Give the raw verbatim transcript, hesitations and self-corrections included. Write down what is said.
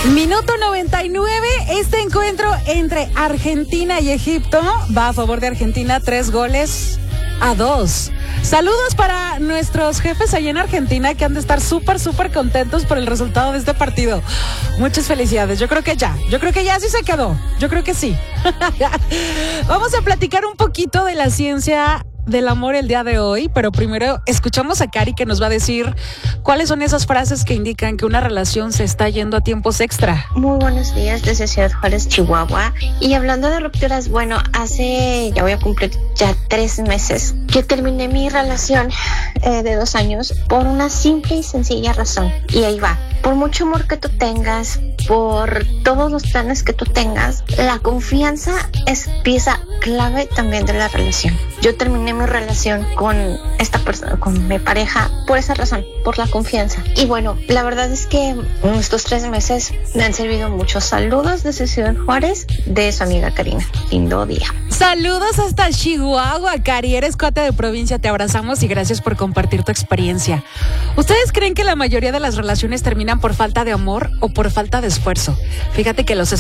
Minuto noventa y nueve, este encuentro entre Argentina y Egipto va a favor de Argentina, tres goles a dos. Saludos para nuestros jefes allá en Argentina que han de estar súper, súper contentos por el resultado de este partido. Muchas felicidades, yo creo que ya, yo creo que ya sí se quedó, yo creo que sí. Vamos a platicar un poquito de la ciencia del amor el día de hoy, pero primero escuchamos a Cari que nos va a decir cuáles son esas frases que indican que una relación se está yendo a tiempos extra. Muy buenos días desde Ciudad Juárez, Chihuahua. Y hablando de rupturas, bueno, hace, ya voy a cumplir ya tres meses que terminé mi relación eh, de dos años por una simple y sencilla razón. Y ahí va. Por mucho amor que tú tengas, por todos los planes que tú tengas, la confianza es pieza clave también de la relación. Yo terminé mi relación con esta persona, con mi pareja, por esa razón, por la confianza. Y bueno, la verdad es que estos tres meses me han servido mucho. Saludos desde Ciudad Juárez, de su amiga Karina. Lindo día. Saludos hasta Chihuahua, Cari. Eres cuate de provincia, te abrazamos y gracias por compartir tu experiencia. ¿Ustedes creen que la mayoría de las relaciones terminan por falta de amor o por falta de esfuerzo? Fíjate que los